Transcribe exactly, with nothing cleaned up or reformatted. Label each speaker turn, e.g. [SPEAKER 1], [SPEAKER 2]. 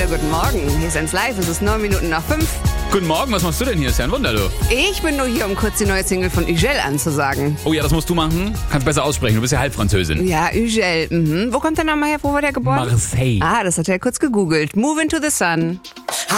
[SPEAKER 1] guten Morgen. Hier ist eins live, es ist neun Minuten nach fünf.
[SPEAKER 2] Guten Morgen, was machst du denn hier? Ist ja ein Wunder, du.
[SPEAKER 1] Ich bin nur hier, um kurz die neue Single von Ugel anzusagen.
[SPEAKER 2] Oh ja, das musst du machen. Kannst besser aussprechen, du bist ja Halbfranzösin.
[SPEAKER 1] Ja, Ugel. Mhm. Wo kommt der Name her? Wo war der geboren?
[SPEAKER 2] Marseille.
[SPEAKER 1] Ah, das hat er kurz gegoogelt. Move into the sun.